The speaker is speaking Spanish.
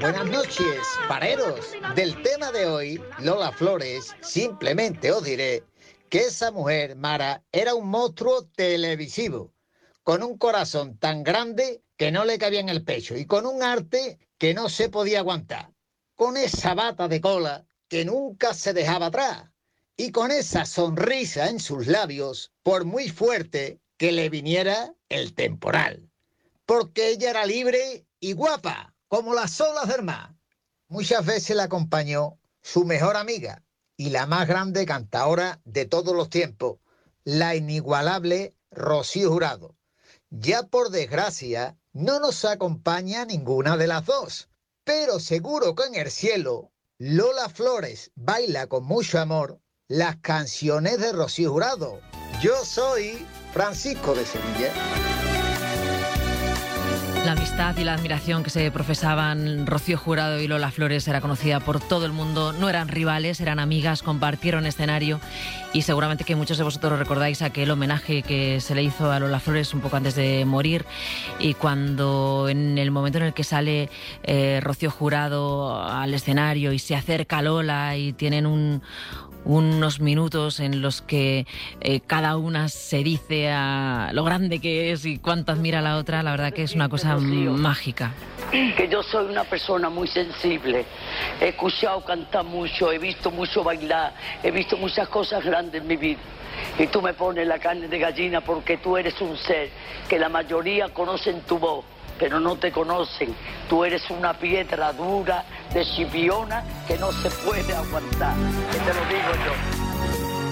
Buenas noches, pareros. Del tema de hoy, Lola Flores, simplemente os diré que esa mujer, Mara, era un monstruo televisivo, con un corazón tan grande que no le cabía en el pecho y con un arte que no se podía aguantar, con esa bata de cola que nunca se dejaba atrás y con esa sonrisa en sus labios, por muy fuerte que le viniera el temporal, porque ella era libre y guapa, como las olas del mar. Muchas veces la acompañó su mejor amiga y la más grande cantaora de todos los tiempos, la inigualable Rocío Jurado. Ya por desgracia no nos acompaña ninguna de las dos, pero seguro que en el cielo Lola Flores baila con mucho amor las canciones de Rocío Jurado. Yo soy Francisco de Sevilla. La amistad y la admiración que se profesaban Rocío Jurado y Lola Flores era conocida por todo el mundo. No eran rivales, eran amigas, compartieron escenario y seguramente que muchos de vosotros recordáis aquel homenaje que se le hizo a Lola Flores un poco antes de morir, y cuando en el momento en el que sale Rocío Jurado al escenario y se acerca a Lola y tienen unos minutos en los que cada una se dice a lo grande que es y cuánto admira a la otra, la verdad que es una cosa mágica. Que yo soy una persona muy sensible, he escuchado cantar mucho, he visto mucho bailar, he visto muchas cosas grandes en mi vida. Y tú me pones la carne de gallina porque tú eres un ser que la mayoría conocen tu voz, pero no te conocen. Tú eres una piedra dura de Chipiona que no se puede aguantar. Que te lo digo yo.